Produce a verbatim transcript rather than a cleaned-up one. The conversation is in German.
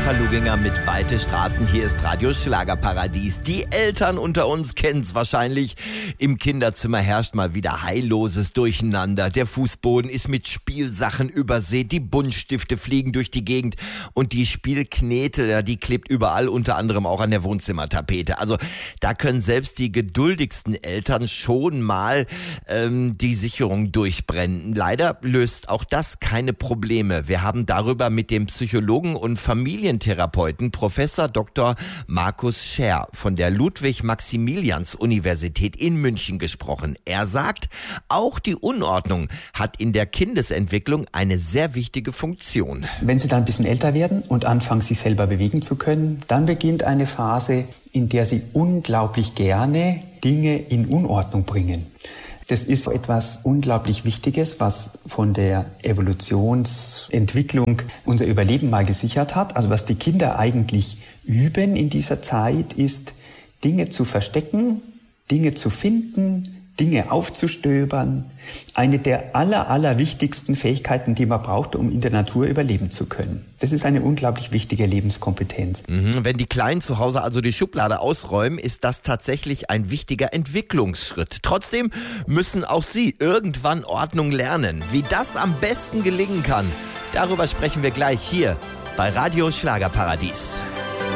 Eva Luginger mit Weite Straßen. Hier ist Radio Schlagerparadies. Die Eltern unter uns kennen es wahrscheinlich. Im Kinderzimmer herrscht mal wieder heilloses Durcheinander. Der Fußboden ist mit Spielsachen übersät. Die Buntstifte fliegen durch die Gegend. Und die Spielknete, ja, die klebt überall, unter anderem auch an der Wohnzimmertapete. Also da können selbst die geduldigsten Eltern schon mal ähm, die Sicherung durchbrennen. Leider löst auch das keine Probleme. Wir haben darüber mit dem Psychologen und Familientherapeuten Professor Doktor Markus Scher von der Ludwig-Maximilians-Universität in München gesprochen. Er sagt, auch die Unordnung hat in der Kindesentwicklung eine sehr wichtige Funktion. Wenn sie dann ein bisschen älter werden und anfangen, sich selber bewegen zu können, dann beginnt eine Phase, in der sie unglaublich gerne Dinge in Unordnung bringen. Das ist etwas unglaublich Wichtiges, was von der Evolutionsentwicklung unser Überleben mal gesichert hat. Also was die Kinder eigentlich üben in dieser Zeit, ist Dinge zu verstecken, Dinge zu finden, Dinge aufzustöbern. Eine der aller, aller wichtigsten Fähigkeiten, die man braucht, um in der Natur überleben zu können. Das ist eine unglaublich wichtige Lebenskompetenz. Mhm. Wenn die Kleinen zu Hause also die Schublade ausräumen, ist das tatsächlich ein wichtiger Entwicklungsschritt. Trotzdem müssen auch sie irgendwann Ordnung lernen. Wie das am besten gelingen kann, darüber sprechen wir gleich hier bei Radio Schlagerparadies.